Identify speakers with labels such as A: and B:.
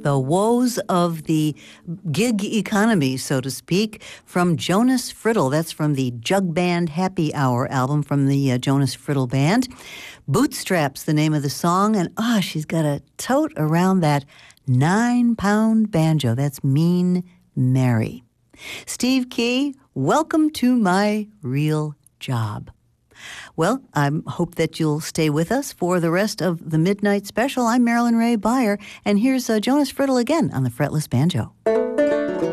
A: The woes of the gig economy, so to speak, from Jonas Friddle. That's from the Jug Band Happy Hour album from the Jonas Friddle Band. Bootstraps, the name of the song, and she's got a tote around that 9-pound banjo. That's Mean Mary. Steve Key, welcome to my real job. Well, I hope that you'll stay with us for the rest of the Midnight Special. I'm Marilyn Ray Beyer, and here's Jonas Friddle again on the Fretless Banjo.